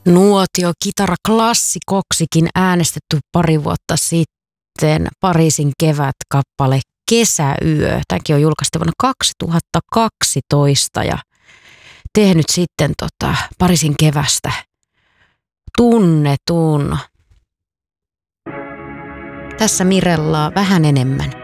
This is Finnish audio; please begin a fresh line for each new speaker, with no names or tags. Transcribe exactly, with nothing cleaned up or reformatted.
Nuotio kitaraklassikoksikin äänestetty pari vuotta sitten. Pariisin kevät-kappale Kesäyö. Tämäkin on julkaistu vuonna kaksituhattakaksitoista ja tehnyt sitten tota Pariisin kevästä tunnetun. Tässä Mirellaa vähän enemmän.